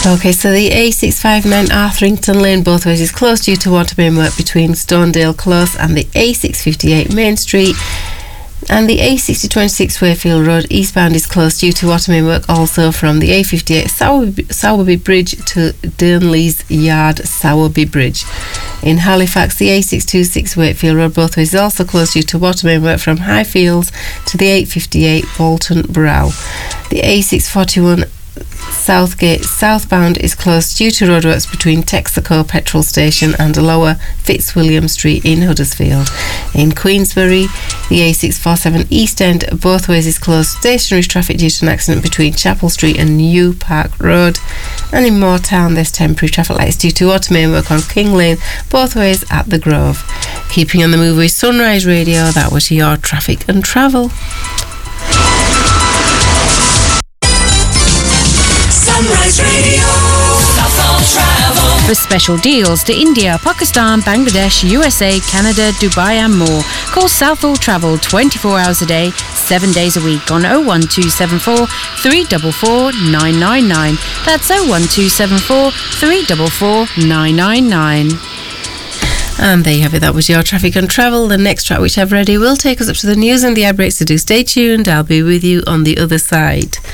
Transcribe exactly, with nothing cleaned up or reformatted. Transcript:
Okay, so the A six fifty-nine Arthrington Lane both ways is closed due to water main work between Stonedale Close and the A six fifty-eight Main Street. And the A sixty twenty-six Wayfield Road eastbound is closed due to water main work also from the A fifty-eight Sowerby, Sowerby Bridge to Durnley's Yard Sowerby Bridge. In Halifax, the A six twenty-six Wakefield Road both ways is also closed due to water main work from Highfields to the eight fifty-eight Bolton Brow. The A six forty-one Southgate southbound is closed due to roadworks between Texaco Petrol Station and Lower Fitzwilliam Street in Huddersfield. In Queensbury, the A six forty-seven East End both ways is closed stationary traffic due to an accident between Chapel Street and New Park Road. And in Moortown, there's temporary traffic lights due to water main work on King Lane both ways at the Grove. Keeping on the move with Sunrise Radio, that was your traffic and travel. Sunrise Radio, Southall Travel. For special deals to India, Pakistan, Bangladesh, U S A, Canada, Dubai and more, call Southall Travel twenty-four hours a day, seven days a week on oh one two seven four, three four four, nine nine nine. That's oh one two seven four, three four four, nine nine nine. And there you have it, that was your traffic and travel. The next track which I've ready will take us up to the news and the ad breaks, so do stay tuned. I'll be with you on the other side.